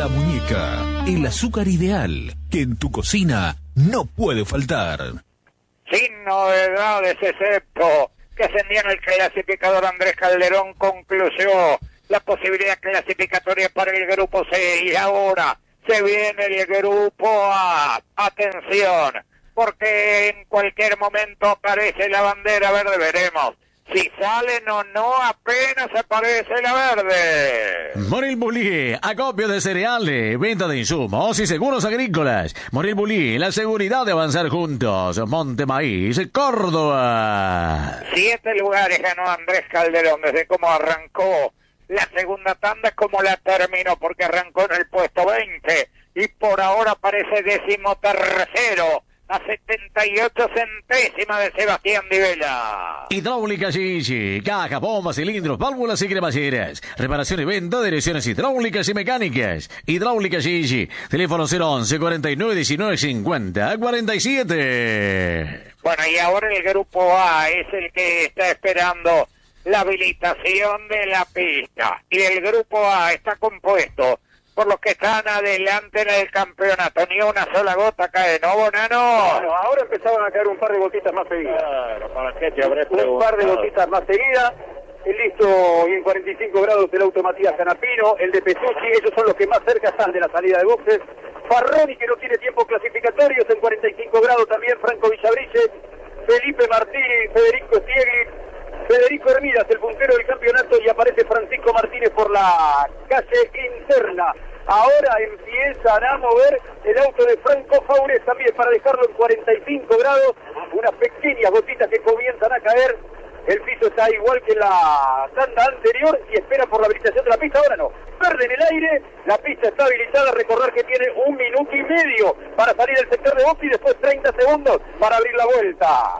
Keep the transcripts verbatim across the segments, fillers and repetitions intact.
La Muñeca, el azúcar ideal que en tu cocina no puede faltar. Sin novedades, excepto que ascendía en el clasificador Andrés Calderón, concluyó la posibilidad clasificatoria para el grupo C, y ahora se viene el grupo A. Atención, porque en cualquier momento aparece la bandera verde, veremos si salen o no, apenas aparece la verde. Morel Bulí, acopio de cereales, venta de insumos y seguros agrícolas. Morel Bulí, la seguridad de avanzar juntos. Monte Maíz, Córdoba. Siete lugares ganó Andrés Calderón desde cómo arrancó la segunda tanda como la terminó, porque arrancó en el puesto veinte y por ahora aparece decimotercero a setenta y ocho centésimas de Sebastián Di Vela. Hidráulica Gigi, caja, bombas, cilindros, válvulas y cremalleras. Reparación y venta de direcciones hidráulicas y mecánicas. Hidráulica Gigi, teléfono cero once, cuarenta y nueve, diecinueve, cincuenta, cuarenta y siete. Bueno, y ahora el grupo A es el que está esperando la habilitación de la pista. Y el grupo A está compuesto por los que están adelante en el campeonato. Ni una sola gota cae, ¿no, Bonano? Bueno, ahora empezaban a caer un par de gotitas más seguidas. Claro, ¿para qué te habré Un par de gotitas más seguidas. El listo y en cuarenta y cinco grados el auto Matías Canapino, el de Pesucci, ellos son los que más cerca están de la salida de boxes. Farroni, que no tiene tiempo clasificatorios, en cuarenta y cinco grados también Franco Villabrice, Felipe Martínez, Federico Stiegui, Federico Hermidas, el puntero del campeonato, y aparece Francisco Martínez por la calle interna. Ahora empiezan a mover el auto de Franco Faures también para dejarlo en cuarenta y cinco grados, unas pequeñas gotitas que comienzan a caer. El piso está igual que la tanda anterior y espera por la habilitación de la pista. Ahora no, verde en el aire, la pista está habilitada. Recordar que tiene un minuto y medio para salir del sector de box y después treinta segundos para abrir la vuelta.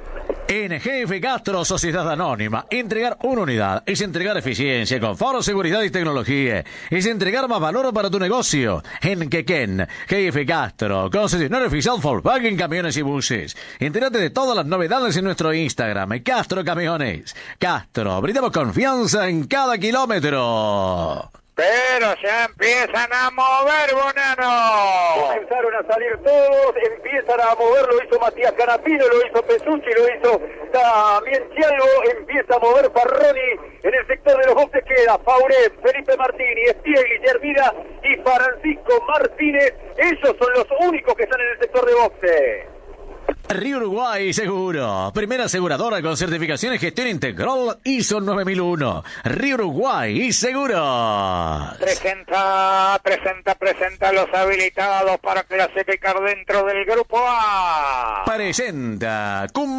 En G F Gastro Sociedad Anónima, entregar una unidad es entregar eficiencia, confort, seguridad y tecnología. Es entregar más valor para tu negocio. En Quequén, G F Gastro, concesionario oficial Volkswagen Camiones y Buses. Entérate de todas las novedades en nuestro Instagram, Castro Camiones. Castro, brindamos confianza en cada kilómetro. Pero ya empiezan a mover, Bonano. Comenzaron a salir todos, empiezan a mover, lo hizo Matías Canapino, lo hizo Pesucci, lo hizo también Chialvo, empieza a mover Farroni. En el sector de los boxes queda Fauret, Felipe Martínez, Stiegui, Hermida y Francisco Martínez. Ellos son los únicos que están en el sector de boxes. Río Uruguay Seguro, primera aseguradora con certificación en gestión integral I S O nueve mil uno. Río Uruguay Seguro. Presenta, presenta, presenta a los habilitados para clasificar dentro del grupo A. Presenta Kun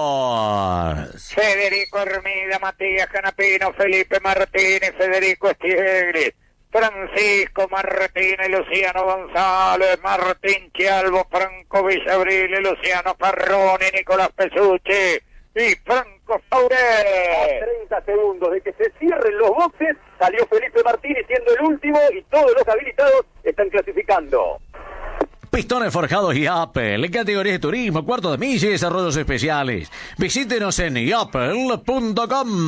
Motors. Federico Hermida, Matías Canapino, Felipe Martínez, Federico Stiegli, Francisco Martínez, Luciano González, Martín Chialvo, Franco Villabrile, Luciano Farroni, Nicolás Pesucci y Franco Faure. A treinta segundos de que se cierren los boxes, salió Felipe Martínez siendo el último y todos los habilitados están clasificando. Pistones forjados y Apple, categorías de turismo, cuarto de milla y desarrollos especiales. Visítenos en yapel punto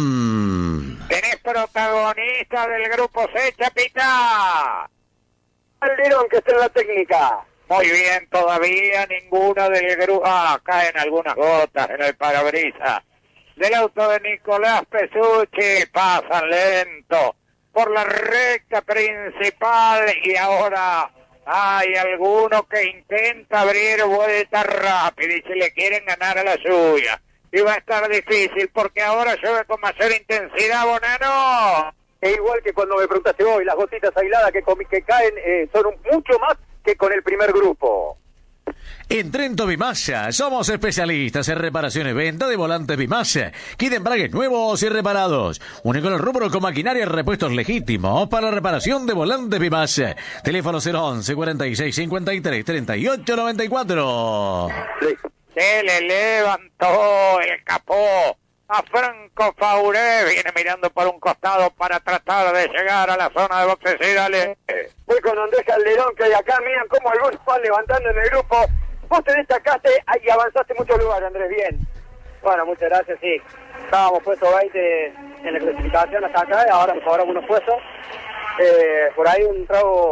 com. Tenés protagonista del grupo C, Chapita. Calderón, que está en la técnica. Muy bien, todavía ninguna del grupo. Ah, caen algunas gotas en el parabrisas del auto de Nicolás Pesucci. Pasan lento por la recta principal y ahora hay alguno que intenta abrir vuelta rápida y se le quieren ganar a la suya. Y va a estar difícil porque ahora llueve con mayor intensidad, Bonano. E igual que cuando me preguntaste hoy, las gotitas aisladas que, que caen eh, son un, mucho más que con el primer grupo. En Trento Bimasa somos especialistas en reparaciones y venta de volantes Bimasa, kit de embragues nuevos y reparados. Único en el rubro con maquinaria y repuestos legítimos para reparación de volantes Bimasa. Teléfono cero once, cuarenta y seis, cincuenta y tres, treinta y ocho, noventa y cuatro. Sí. Se le levantó el capó a Franco Faure, viene mirando por un costado para tratar de llegar a la zona de boxes. Y dale. Voy con Andrés Calderón, que acá miran cómo algunos van levantando en el grupo. Vos te destacaste y avanzaste muchos lugares, Andrés, bien. Bueno, muchas gracias, sí. Estábamos puestos veinte en la clasificación hasta acá, ahora nos sobramos unos puestos. Eh, por ahí un trago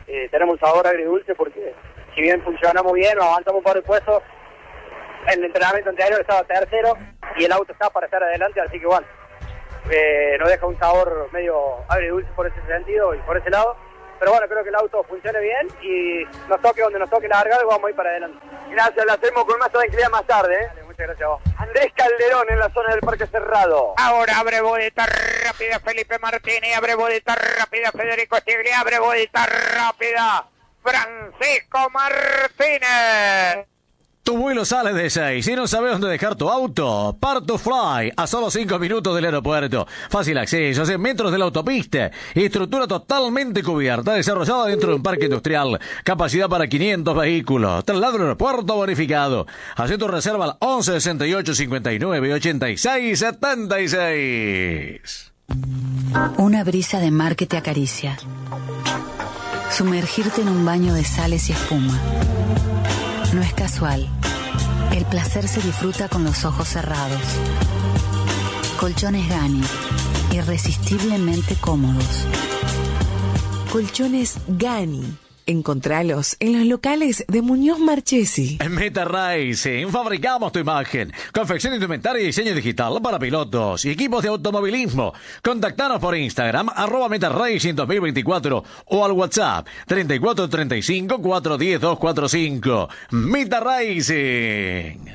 eh, tenemos un sabor agridulce porque si bien funcionamos bien, nos avanzamos un par de puestos, en el entrenamiento anterior estaba tercero y el auto está para estar adelante, así que bueno, eh, nos deja un sabor medio agridulce por ese sentido y por ese lado. Pero bueno, creo que el auto funcione bien y nos toque donde nos toque largar y vamos a ir para adelante. Gracias, la hacemos con más tranquilidad más tarde. ¿eh? Dale, muchas gracias a vos. Andrés Calderón en la zona del Parque Cerrado. Ahora abre vuelta rápida Felipe Martínez, abre vuelta rápida Federico Stigli, abre vuelta rápida Francisco Martínez. Tu vuelo sale de seis y no sabes dónde dejar tu auto. Part to Fly, a solo cinco minutos del aeropuerto. Fácil acceso, cien metros de la autopista. Estructura totalmente cubierta, desarrollada dentro de un parque industrial. Capacidad para quinientos vehículos. Traslado al aeropuerto bonificado. Haz tu reserva al once sesenta y ocho cincuenta y nueve ochenta y seis setenta y seis. Una brisa de mar que te acaricia. Sumergirte en un baño de sales y espuma. No es casual. El placer se disfruta con los ojos cerrados. Colchones Gani, irresistiblemente cómodos. Colchones Gani. Encontralos en los locales de Muñoz Marchesi. En Meta Racing fabricamos tu imagen. Confección, indumentaria y diseño digital para pilotos y equipos de automovilismo. Contactanos por Instagram, arroba Meta Racing dos mil veinticuatro o al WhatsApp treinta y cuatro treinta y cinco cuatrocientos diez doscientos cuarenta y cinco. Meta Racing.